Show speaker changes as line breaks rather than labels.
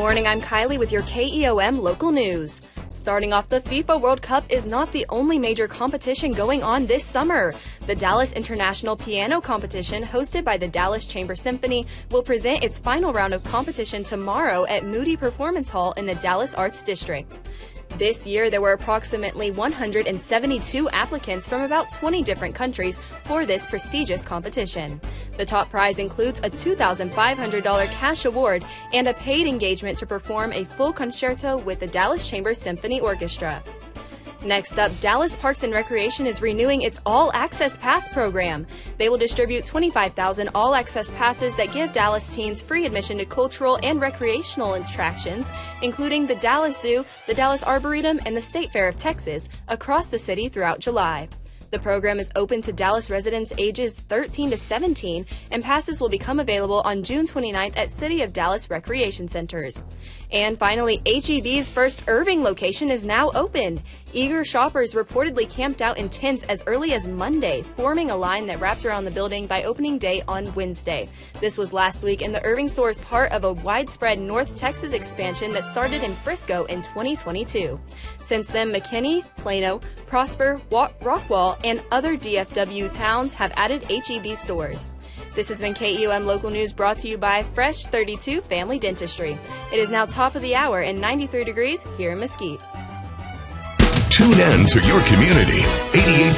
morning, I'm Kylie with your KEOM local news. Starting off, the FIFA World Cup is not the only major competition going on this summer. The Dallas International Piano Competition, hosted by the Dallas Chamber Symphony, will present its final round of competition tomorrow at Moody Performance Hall in the Dallas Arts District. This year, there were approximately 172 applicants from about 20 different countries for this prestigious competition. The top prize includes a $2,500 cash award and a paid engagement to perform a full concerto with the Dallas Chamber Symphony Orchestra. Next up, Dallas Parks and Recreation is renewing its All Access Pass program. They will distribute 25,000 All Access Passes that give Dallas teens free admission to cultural and recreational attractions, including the Dallas Zoo, the Dallas Arboretum, and the State Fair of Texas, across the city throughout July. The program is open to Dallas residents ages 13 to 17, and passes will become available on June 29th at City of Dallas Recreation Centers. And finally, H-E-B's first Irving location is now open. Eager shoppers reportedly camped out in tents as early as Monday, forming a line that wrapped around the building by opening day on Wednesday. This was last week, and the Irving store is part of a widespread North Texas expansion that started in Frisco in 2022. Since then, McKinney, Plano, Prosper, Rockwall, and other DFW towns have added H-E-B stores. This has been KEOM Local News, brought to you by Fresh 32 Family Dentistry. It is now top of the hour and 93 degrees here in Mesquite.
Tune in to your community. 88